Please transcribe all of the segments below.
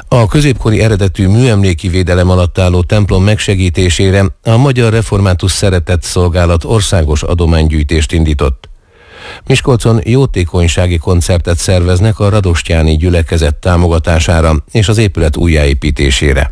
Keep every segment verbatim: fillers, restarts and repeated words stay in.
A középkori eredetű műemléki védelem alatt álló templom megsegítésére a Magyar Református Szeretett Szolgálat országos adománygyűjtést indított. Miskolcon jótékonysági koncertet szerveznek a radostyáni gyülekezet támogatására és az épület újjáépítésére.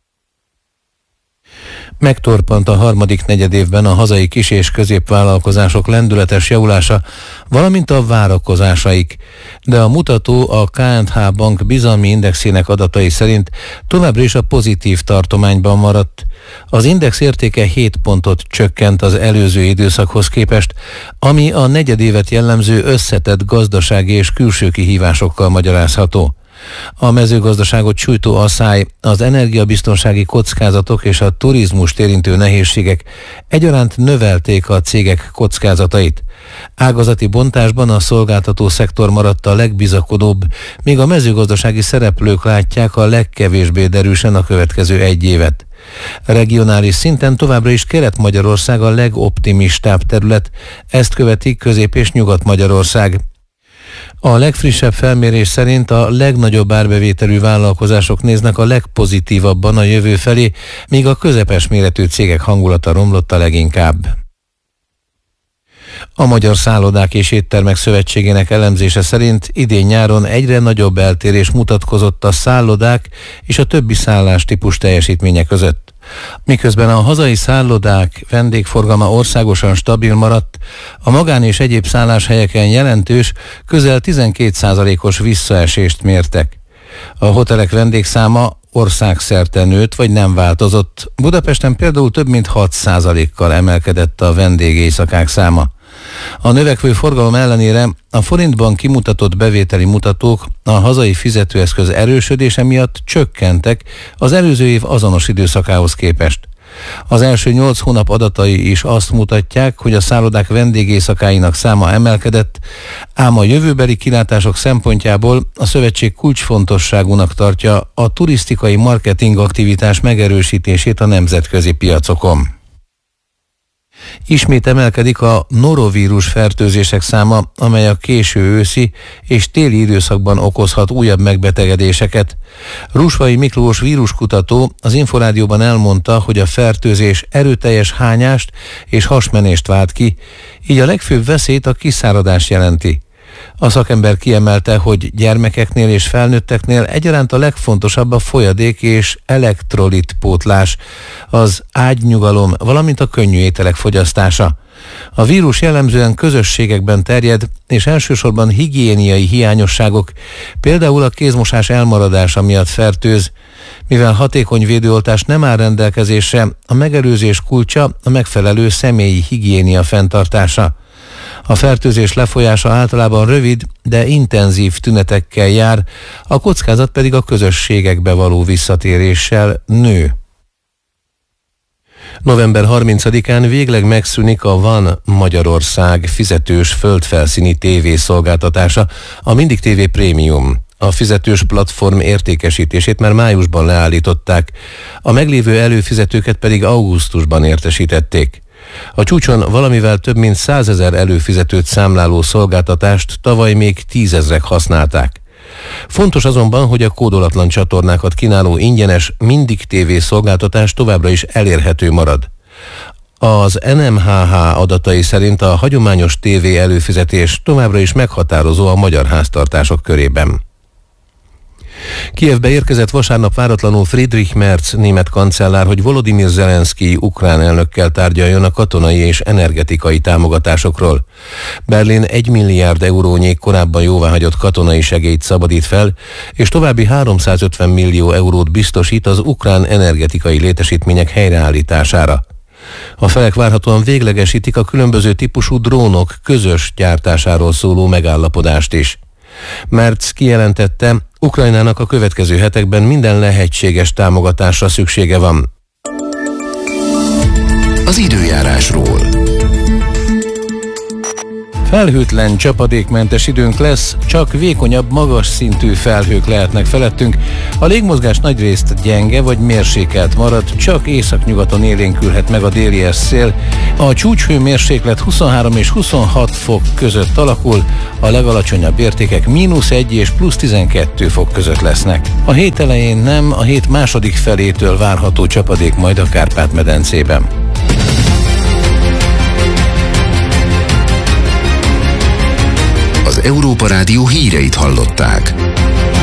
Megtorpant a harmadik negyedévben a hazai kis- és középvállalkozások lendületes javulása, valamint a várakozásaik, de a mutató a ká és há Bank bizalmi indexének adatai szerint továbbra is a pozitív tartományban maradt. Az index értéke hét pontot csökkent az előző időszakhoz képest, ami a negyedévet jellemző összetett gazdasági és külső kihívásokkal magyarázható. A mezőgazdaságot sújtó asszály, az energiabiztonsági kockázatok és a turizmust érintő nehézségek egyaránt növelték a cégek kockázatait. Ágazati bontásban a szolgáltató szektor maradt a legbizakodóbb, míg a mezőgazdasági szereplők látják a legkevésbé derűsen a következő egy évet. Regionális szinten továbbra is Kelet-Magyarország a legoptimistább terület, ezt követi Közép- és Nyugat-Magyarország. A legfrissebb felmérés szerint a legnagyobb árbevételű vállalkozások néznek a legpozitívabban a jövő felé, míg a közepes méretű cégek hangulata romlott a leginkább. A Magyar Szállodák és Éttermek Szövetségének elemzése szerint idén nyáron egyre nagyobb eltérés mutatkozott a szállodák és a többi szállástípus teljesítménye között. Miközben a hazai szállodák vendégforgalma országosan stabil maradt, a magán és egyéb szálláshelyeken jelentős, közel tizenkét százalékos visszaesést mértek. A hotelek vendégszáma országszerte nőtt vagy nem változott. Budapesten például több mint hat százalékkal emelkedett a vendégéjszakák száma. A növekvő forgalom ellenére a forintban kimutatott bevételi mutatók a hazai fizetőeszköz erősödése miatt csökkentek az előző év azonos időszakához képest. Az első nyolc hónap adatai is azt mutatják, hogy a szállodák vendégéjszakáinak száma emelkedett, ám a jövőbeli kilátások szempontjából a szövetség kulcsfontosságúnak tartja a turisztikai marketing aktivitás megerősítését a nemzetközi piacokon. Ismét emelkedik a norovírus fertőzések száma, amely a késő őszi és téli időszakban okozhat újabb megbetegedéseket. Rusvai Miklós víruskutató az Inforádióban elmondta, hogy a fertőzés erőteljes hányást és hasmenést vált ki, így a legfőbb veszélyt a kiszáradás jelenti. A szakember kiemelte, hogy gyermekeknél és felnőtteknél egyaránt a legfontosabb a folyadék és elektrolit pótlás, az ágynyugalom, valamint a könnyű ételek fogyasztása. A vírus jellemzően közösségekben terjed, és elsősorban higiéniai hiányosságok, például a kézmosás elmaradása miatt fertőz. Mivel hatékony védőoltás nem áll rendelkezésre, a megelőzés kulcsa a megfelelő személyi higiénia fenntartása. A fertőzés lefolyása általában rövid, de intenzív tünetekkel jár, a kockázat pedig a közösségekbe való visszatéréssel nő. november harmincadikán végleg megszűnik a Van Magyarország fizetős földfelszíni tévészolgáltatása, a Mindig té vé Prémium. A fizetős platform értékesítését már májusban leállították, a meglévő előfizetőket pedig augusztusban értesítették. A csúcson valamivel több mint százezer előfizetőt számláló szolgáltatást tavaly még tízezrek használták. Fontos azonban, hogy a kódolatlan csatornákat kínáló ingyenes Mindig té vé szolgáltatás továbbra is elérhető marad. Az en em há há adatai szerint a hagyományos tévé előfizetés továbbra is meghatározó a magyar háztartások körében. Kijevbe érkezett vasárnap váratlanul Friedrich Merz német kancellár, hogy Volodymyr Zelenszkij ukrán elnökkel tárgyaljon a katonai és energetikai támogatásokról. Berlin egy milliárd eurónyi korábban jóváhagyott katonai segélyt szabadít fel, és további háromszázötven millió eurót biztosít az ukrán energetikai létesítmények helyreállítására. A felek várhatóan véglegesítik a különböző típusú drónok közös gyártásáról szóló megállapodást is. Merz kijelentette, Ukrajnának a következő hetekben minden lehetséges támogatásra szüksége van. Az időjárásról. Felhőtlen, csapadékmentes időnk lesz, csak vékonyabb, magas szintű felhők lehetnek felettünk. A légmozgás nagyrészt gyenge vagy mérsékelt marad, csak északnyugaton élénkülhet meg a déli szél. A csúcshőmérséklet huszonhárom és huszonhat fok között alakul, a legalacsonyabb értékek mínusz egy és plusz tizenkettő fok között lesznek. A hét elején nem, a hét második felétől várható csapadék majd a Kárpát-medencében. Az Európa Rádió híreit hallották.